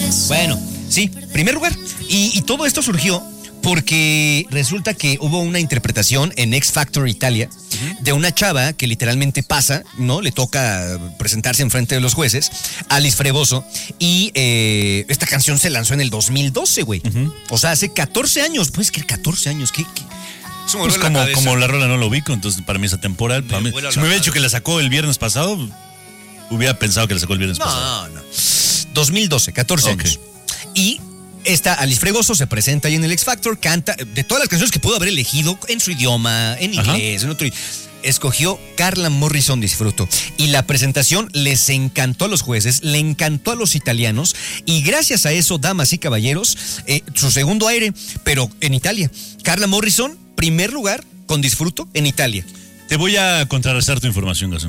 Bueno, sí, primer lugar. Y todo esto surgió porque resulta que hubo una interpretación en X Factor Italia de una chava que literalmente pasa, ¿no? Le toca presentarse enfrente de los jueces, Alice Fregoso, y esta canción se lanzó en el 2012, güey. O sea, hace 14 años. ¿Puedes creer 14 años? ¿Qué? Pues como la rola no lo ubico, entonces para mí es atemporal. Si me hubiera dicho que la sacó el viernes pasado, hubiera pensado que la sacó el viernes pasado. No. 2012, 14 años. Y esta Alice Fregoso se presenta ahí en el X Factor, canta de todas las canciones que pudo haber elegido en su idioma, en inglés, en otro. Escogió Carla Morrison Disfruto. Y la presentación les encantó a los jueces, le encantó a los italianos. Y gracias a eso, damas y caballeros, su segundo aire, pero en Italia. Carla Morrison, primer lugar con Disfruto en Italia. Te voy a contrarrestar tu información, Gaso.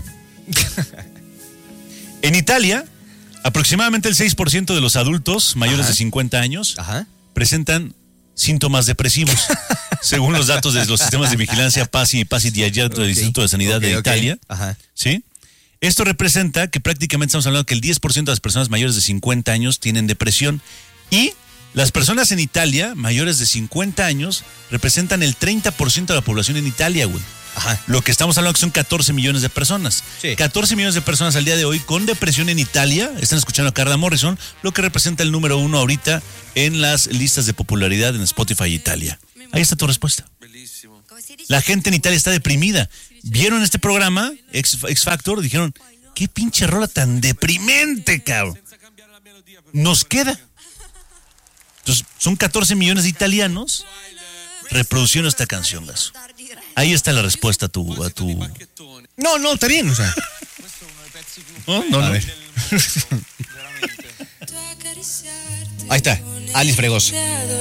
En Italia, aproximadamente el 6% de los adultos mayores de 50 años presentan síntomas depresivos, según los datos de los sistemas de vigilancia PASI y PASI Diagetro del Instituto de Sanidad de Italia. ¿Sí? Esto representa que prácticamente estamos hablando que el 10% de las personas mayores de 50 años tienen depresión, y las personas en Italia mayores de 50 años representan el 30% de la población en Italia, güey. Lo que estamos hablando que son 14 millones de personas. 14 millones de personas al día de hoy con depresión en Italia. Están escuchando a Carla Morrison, lo que representa el número 1 ahorita en las listas de popularidad en Spotify Italia. Ahí está tu respuesta. La gente en Italia está deprimida. Vieron este programa, X Factor, dijeron, qué pinche rola tan deprimente, cabrón. Nos queda. Entonces, son 14 millones de italianos reproduciendo esta canción, Gaso. Ahí está la respuesta a tu... No, está bien, o sea. No. A ver. Ahí está, Alice Fregoso.